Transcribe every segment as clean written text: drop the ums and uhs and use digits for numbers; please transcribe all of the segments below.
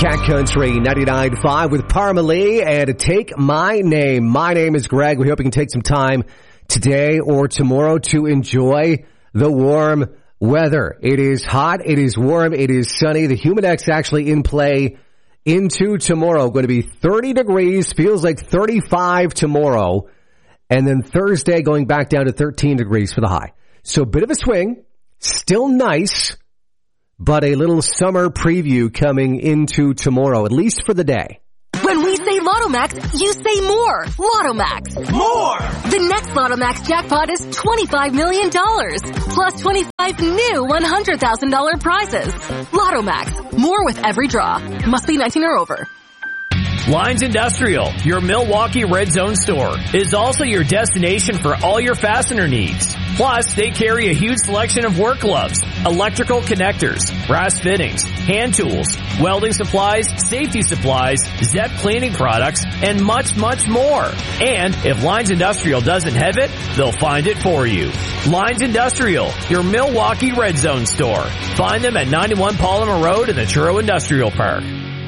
Cat Country 99.5 with Parmalee and Take My Name. My name is Greg. We hope you can take some time today or tomorrow to enjoy the warm weather. It is hot. It is warm. It is sunny. The Humidex actually in play into tomorrow. Going to be 30 degrees. Feels like 35 tomorrow. And then Thursday going back down to 13 degrees for the high. So a bit of a swing. Still nice. But a little summer preview coming into tomorrow, at least for the day. When we say Lotto Max, you say more. Lotto Max. More! The next Lotto Max jackpot is $25 million. Plus 25 new $100,000 prizes. Lotto Max. More with every draw. Must be 19 or over. Lines Industrial, your Milwaukee Red Zone store, is also your destination for all your fastener needs. Plus, they carry a huge selection of work gloves, electrical connectors, brass fittings, hand tools, welding supplies, safety supplies, ZEP cleaning products, and much, much more. And if Lines Industrial doesn't have it, they'll find it for you. Lines Industrial, your Milwaukee Red Zone store. Find them at 91 Polymer Road in the Truro Industrial Park.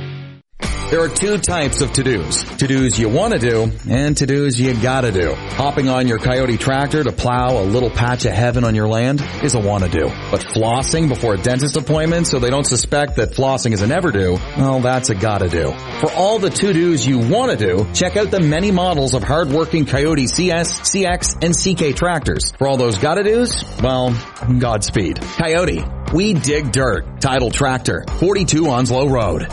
There are two types of to-dos. To-dos you want to do and to-dos you gotta do. Hopping on your Coyote tractor to plow a little patch of heaven on your land is a want-to-do. But flossing before a dentist appointment so they don't suspect that flossing is a never-do, well, that's a gotta-do. For all the to-dos you want to do, check out the many models of hard-working Coyote CS, CX, and CK tractors. For all those gotta-dos, well, Godspeed. Coyote, we dig dirt. Title Tractor, 42 Onslow Road.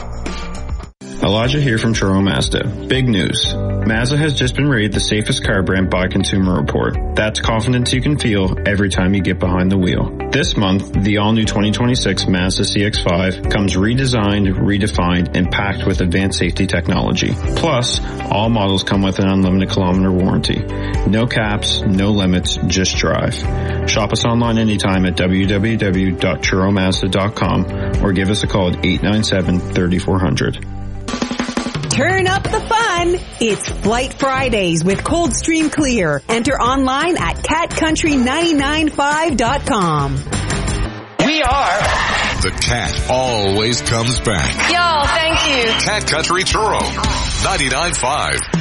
Elijah here from Truro Mazda. Big news. Mazda has just been rated the safest car brand by Consumer Report. That's confidence you can feel every time you get behind the wheel. This month, the all-new 2026 Mazda CX-5 comes redesigned, redefined, and packed with advanced safety technology. Plus, all models come with an unlimited kilometer warranty. No caps, no limits, just drive. Shop us online anytime at www.truromazda.com or give us a call at 897-3400. Turn up the fun. It's Flight Fridays with Coldstream Clear. Enter online at catcountry995.com. We are... The Cat always comes back. Y'all, thank you. Cat Country Truro, 99.5.